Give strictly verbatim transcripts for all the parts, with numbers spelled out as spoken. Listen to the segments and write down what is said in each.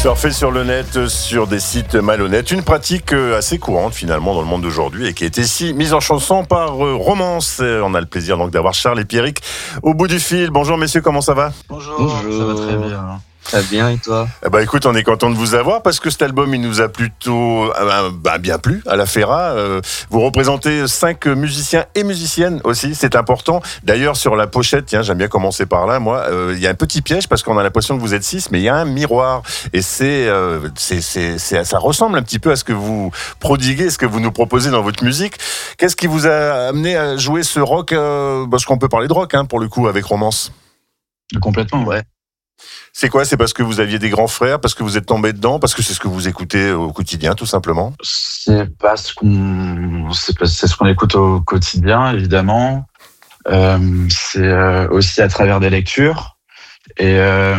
Surfer sur le net, sur des sites malhonnêtes, une pratique assez courante finalement dans le monde d'aujourd'hui et qui a été ici mise en chanson par Romance. On a le plaisir donc d'avoir Charles et Pierrick au bout du fil. Bonjour messieurs, comment ça va ? Bonjour, Bonjour. ça va très bien. Très bien, et toi ? Eh ben, écoute, on est content de vous avoir parce que cet album, il nous a plutôt euh, bah, bien plu à la Ferra. Euh, vous représentez cinq musiciens et musiciennes aussi, c'est important. D'ailleurs, sur la pochette, tiens, j'aime bien commencer par là, moi, il euh, y a un petit piège parce qu'on a l'impression que vous êtes six, mais il y a un miroir. Et c'est, euh, c'est, c'est, c'est, ça ressemble un petit peu à ce que vous prodiguez, ce que vous nous proposez dans votre musique. Qu'est-ce qui vous a amené à jouer ce rock euh, Parce qu'on peut parler de rock, hein, pour le coup, avec Romance. Complètement, ouais. C'est quoi ? C'est parce que vous aviez des grands frères, parce que vous êtes tombé dedans, parce que c'est ce que vous écoutez au quotidien, tout simplement ? C'est parce qu'on, c'est, pas, c'est ce qu'on écoute au quotidien, évidemment. Euh, c'est euh, aussi à travers des lectures et euh,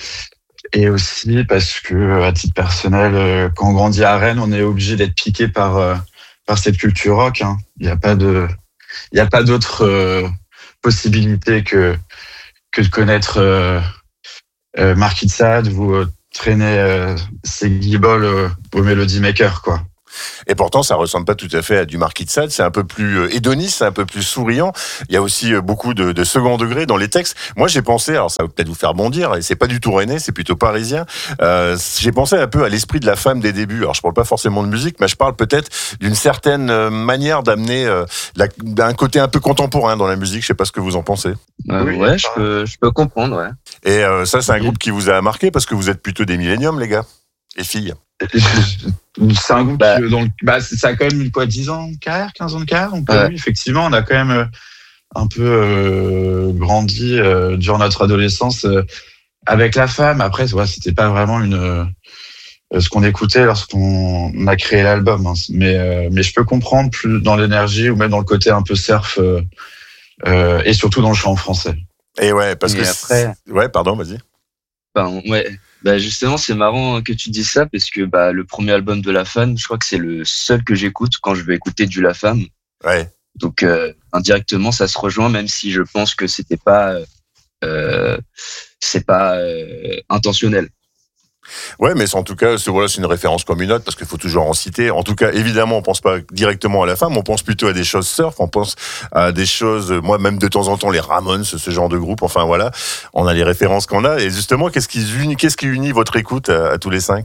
et aussi parce que à titre personnel, euh, quand on grandit à Rennes, on est obligé d'être piqué par euh, par cette culture rock. Hein. Il n'y a pas de, il n'y a pas d'autre euh, possibilité que que de connaître. Euh, Euh, Marquis de Sade, vous euh, traînez euh, ces guibolles euh, au Melody Maker, quoi. Et pourtant, ça ressemble pas tout à fait à du Marquis de Sade. C'est un peu plus euh, hédoniste, c'est un peu plus souriant. Il y a aussi euh, beaucoup de, de second degré dans les textes. Moi, j'ai pensé, alors ça va peut-être vous faire bondir, et c'est pas du tout rennais, c'est plutôt parisien. Euh, j'ai pensé un peu à l'esprit de la femme des débuts. Alors, je parle pas forcément de musique, mais je parle peut-être d'une certaine euh, manière d'amener euh, la, un côté un peu contemporain dans la musique. Je sais pas ce que vous en pensez. Euh, Oui, ouais, je peux, je peux comprendre, ouais. Et euh, ça, c'est un groupe qui vous a marqué parce que vous êtes plutôt des milléniums, les gars et filles. C'est un groupe Bah. qui, dans le, bah, ça a quand même quoi, dix ans de carrière, quinze ans de carrière. Donc, Ouais. oui, effectivement, on a quand même euh, un peu euh, grandi euh, durant notre adolescence euh, avec la femme. Après, ouais, c'était pas vraiment une euh, ce qu'on écoutait lorsqu'on a créé l'album. Hein. Mais, euh, mais je peux comprendre plus dans l'énergie ou même dans le côté un peu surf euh, euh, et surtout dans le chant français. Et ouais, parce Et que après- c'est- ouais, pardon, vas-y. Ben, ouais. Bah, justement, c'est marrant que tu dises ça parce que bah, le premier album de La Femme, je crois que c'est le seul que j'écoute quand je vais écouter du La Femme. Ouais. Donc, euh, indirectement, ça se rejoint, même si je pense que c'était pas, euh, c'est pas euh, intentionnel. Ouais, mais c'est, en tout cas, c'est, voilà, c'est une référence comme une autre parce qu'il faut toujours en citer. En tout cas, évidemment, on pense pas directement à la femme, on pense plutôt à des choses surf, on pense à des choses, moi, même de temps en temps, les Ramones, ce, ce genre de groupe. Enfin, voilà, on a les références qu'on a. Et justement, qu'est-ce qui unit, qu'est-ce qui unit votre écoute à, à tous les cinq ?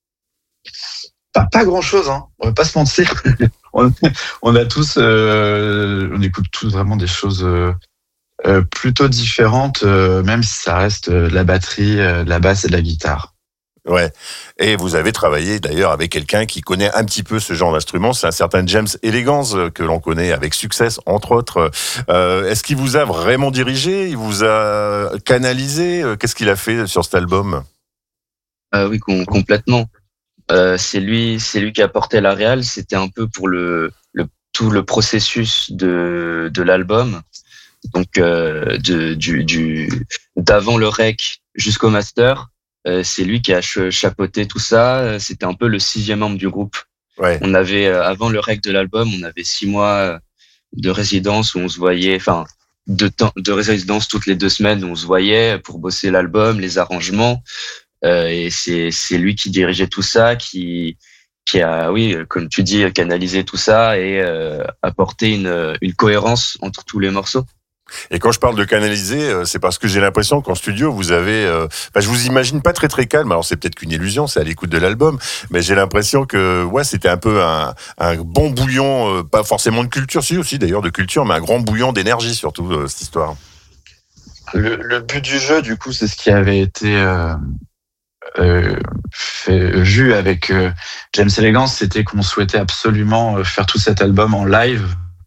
Pas, pas grand chose, hein. On va pas se mentir. on, on a tous, euh, on écoute tous vraiment des choses euh, euh, plutôt différentes, euh, même si ça reste euh, de la batterie, euh, de la basse et de la guitare. Ouais. Et vous avez travaillé d'ailleurs avec quelqu'un qui connaît un petit peu ce genre d'instrument. C'est un certain James Elegance que l'on connaît avec succès, entre autres. Euh, est-ce qu'il vous a vraiment dirigé ? Il vous a canalisé ? Qu'est-ce qu'il a fait sur cet album ? Ah oui, com- complètement. Euh, c'est lui, c'est lui qui a porté la réal. C'était un peu pour le, le tout le processus de de l'album. Donc euh, de, du du d'avant le rec jusqu'au master. Euh, c'est lui qui a ch- chapeauté tout ça. C'était un peu le sixième membre du groupe. Ouais. On avait, euh, avant le rec de l'album, on avait six mois de résidence où on se voyait, enfin, de temps, de résidence toutes les deux semaines où on se voyait pour bosser l'album, les arrangements. Euh, et c'est, c'est lui qui dirigeait tout ça, qui, qui a, oui, comme tu dis, canalisé tout ça et euh, apporté une, une cohérence entre tous les morceaux. Et quand je parle de canaliser, c'est parce que j'ai l'impression qu'en studio, vous avez... Euh, enfin, je vous imagine pas très très calme. Alors c'est peut-être qu'une illusion, c'est à l'écoute de l'album. Mais j'ai l'impression que ouais, c'était un peu un, un bon bouillon, euh, pas forcément de culture, si aussi d'ailleurs de culture, mais un grand bouillon d'énergie surtout, euh, cette histoire. Le, le but du jeu, du coup, c'est ce qui avait été euh, euh, fait, vu avec euh, James Elegance, c'était qu'on souhaitait absolument faire tout cet album en live.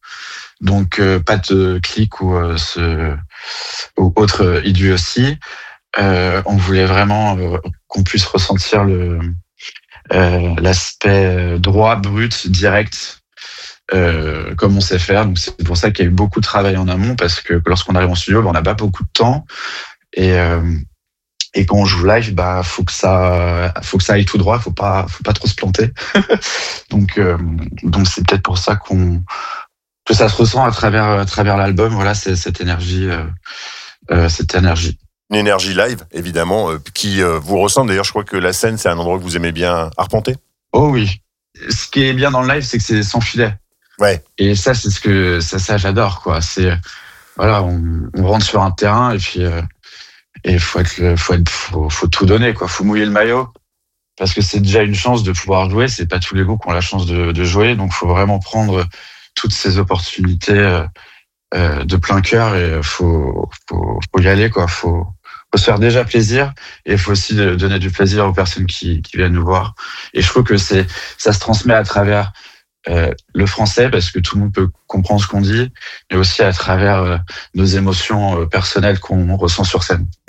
Donc euh, pas de clic ou, euh, ce, ou autre euh, idiotie. Euh, on voulait vraiment euh, qu'on puisse ressentir le euh, l'aspect droit, brut, direct, euh, comme on sait faire. Donc c'est pour ça qu'il y a eu beaucoup de travail en amont parce que lorsqu'on arrive en studio, ben, on n'a pas beaucoup de temps et euh, et quand on joue live, bah faut que ça faut que ça aille tout droit, faut pas faut pas trop se planter. donc euh, donc c'est peut-être pour ça qu'on que ça se ressent à travers à travers l'album, voilà, c'est cette énergie, euh, euh, cette énergie. Une énergie live, évidemment, euh, qui euh, vous ressemble. D'ailleurs, je crois que la scène, c'est un endroit que vous aimez bien arpenter. Oh oui. Ce qui est bien dans le live, c'est que c'est sans filet. Ouais. Et ça, c'est ce que ça, ça j'adore, quoi. C'est voilà, on, on rentre sur un terrain et puis euh, et faut être, faut être, faut, faut tout donner, quoi. Faut mouiller le maillot parce que c'est déjà une chance de pouvoir jouer. C'est pas tous les groupes qui ont la chance de, de jouer, donc faut vraiment prendre toutes ces opportunités euh, euh, de plein cœur et faut, faut, faut y aller, quoi. Faut faut se faire déjà plaisir et il faut aussi donner du plaisir aux personnes qui, qui viennent nous voir. Et je trouve que c'est, ça se transmet à travers euh, le français parce que tout le monde peut comprendre ce qu'on dit, mais aussi à travers euh, nos émotions euh, personnelles qu'on ressent sur scène.